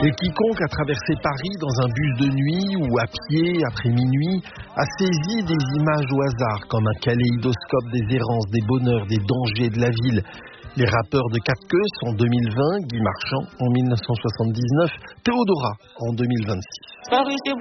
Et quiconque a traversé Paris dans un bus de nuit ou à pied après minuit a saisi des images au hasard comme un kaléidoscope des errances, des bonheurs, des dangers de la ville. Les rappeurs de Quatre Queues en 2020, Guy Marchand en 1979, Théodora en 2026. Paris c'est